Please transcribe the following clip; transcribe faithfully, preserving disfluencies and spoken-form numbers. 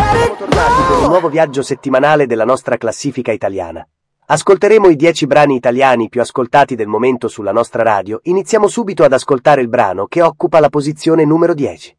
Siamo tornati con un nuovo viaggio settimanale della nostra classifica italiana. Ascolteremo i dieci brani italiani più ascoltati del momento sulla nostra radio. Iniziamo subito ad ascoltare il brano che occupa la posizione numero dieci.